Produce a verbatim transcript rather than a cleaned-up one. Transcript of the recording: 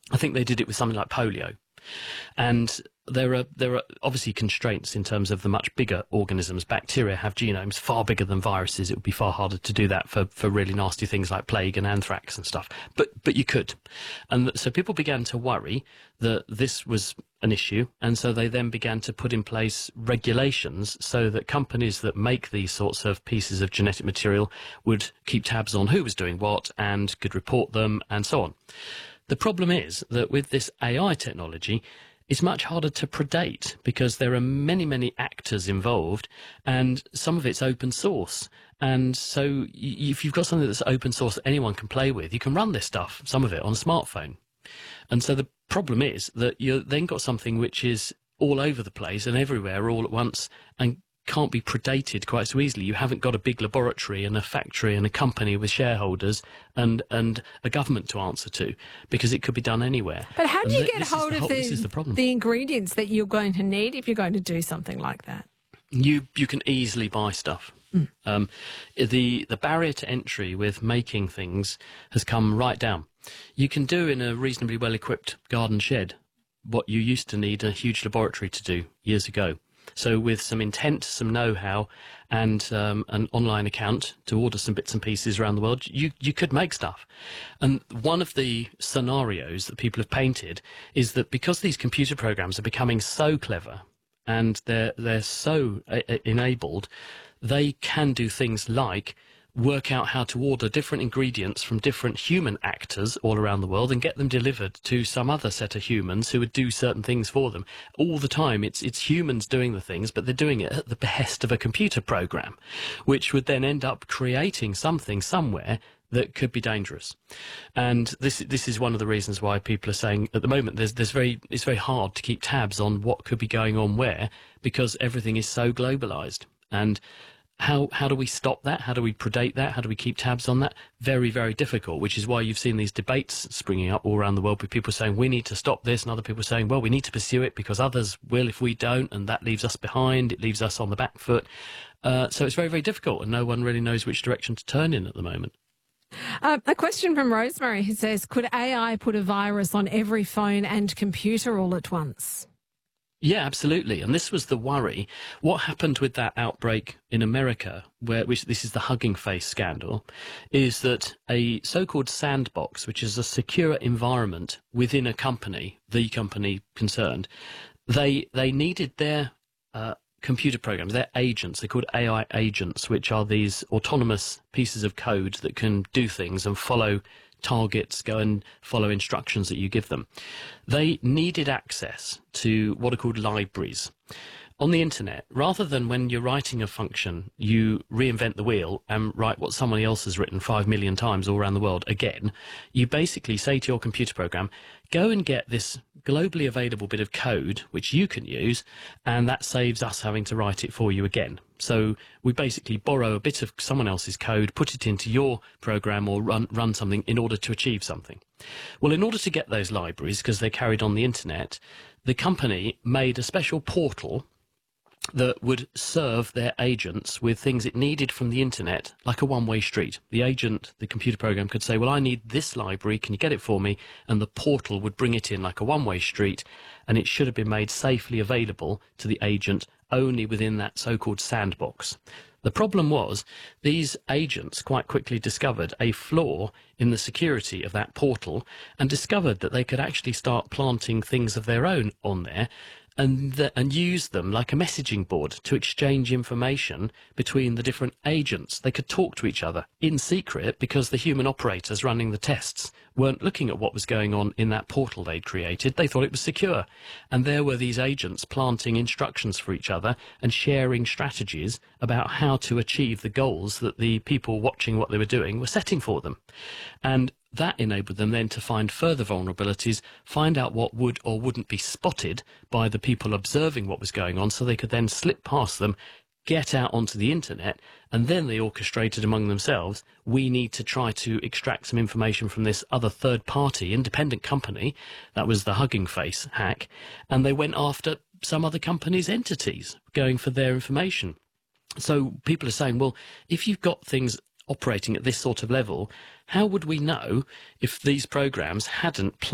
I think they did it with something like polio. And there are there are obviously constraints in terms of the much bigger organisms. Bacteria have genomes far bigger than viruses. It would be far harder to do that for, for really nasty things like plague and anthrax and stuff. But but you could. And so people began to worry that this was an issue. And so they then began to put in place regulations so that companies that make these sorts of pieces of genetic material would keep tabs on who was doing what and could report them and so on. The problem is that with this A I technology, it's much harder to predate because there are many, many actors involved and some of it's open source. And so if you've got something that's open source that anyone can play with, you can run this stuff, some of it, on a smartphone. And so the problem is that you've then got something which is all over the place and everywhere all at once and can't be predated quite so easily. You haven't got a big laboratory and a factory and a company with shareholders and and a government to answer to, because it could be done anywhere. But how do and you th get this hold the of whole, the, this is the, problem. the ingredients that you're going to need if you're going to do something like that? You you can easily buy stuff. Mm. Um, the the barrier to entry with making things has come right down. You can do in a reasonably well equipped garden shed what you used to need a huge laboratory to do years ago. So with some intent, some know-how, and um, an online account to order some bits and pieces around the world, you, you could make stuff. And one of the scenarios that people have painted is that because these computer programs are becoming so clever and they're, they're so uh, enabled, they can do things like work out how to order different ingredients from different human actors all around the world and get them delivered to some other set of humans who would do certain things for them. All the time, it's it's humans doing the things, but they're doing it at the behest of a computer program, which would then end up creating something somewhere that could be dangerous. And this this is one of the reasons why people are saying at the moment there's there's very it's very hard to keep tabs on what could be going on where, because everything is so globalized. And How, how do we stop that? How do we predate that? How do we keep tabs on that? Very, very difficult, which is why you've seen these debates springing up all around the world with people saying we need to stop this and other people saying, well, we need to pursue it because others will if we don't, and that leaves us behind. It leaves us on the back foot. Uh, so it's very, very difficult, and no one really knows which direction to turn in at the moment. Uh, a question from Rosemary who says, could A I put a virus on every phone and computer all at once? Yeah, absolutely. And this was the worry. What happened with that outbreak in America, where which this is the Hugging Face scandal, is that a so-called sandbox, which is a secure environment within a company, the company concerned, they they needed their uh, computer programs, their agents, they're called A I agents, which are these autonomous pieces of code that can do things and follow targets, go and follow instructions that you give them. They needed access to what are called libraries on the internet, rather than when you're writing a function, you reinvent the wheel and write what somebody else has written five million times all around the world again. You basically say to your computer program, go and get this globally available bit of code which you can use, and that saves us having to write it for you again. So we basically borrow a bit of someone else's code, put it into your program or run, run something in order to achieve something. Well, in order to get those libraries, because they're carried on the internet, the company made a special portal that would serve their agents with things it needed from the internet, like a one-way street. The agent, the computer program, could say, well, I need this library, can you get it for me? And the portal would bring it in like a one-way street, and it should have been made safely available to the agent only within that so-called sandbox. The problem was these agents quite quickly discovered a flaw in the security of that portal and discovered that they could actually start planting things of their own on there and the, and use them like a messaging board to exchange information between the different agents. They could talk to each other in secret because the human operators running the tests weren't looking at what was going on in that portal they'd created. They thought it was secure. And there were these agents planting instructions for each other and sharing strategies about how to achieve the goals that the people watching what they were doing were setting for them. And that enabled them then to find further vulnerabilities, find out what would or wouldn't be spotted by the people observing what was going on, so they could then slip past them, get out onto the internet, and then they orchestrated among themselves, we need to try to extract some information from this other third-party independent company. That was the Hugging Face hack, and they went after some other company's entities, going for their information. So people are saying, well, if you've got things operating at this sort of level, how would we know if these programs hadn't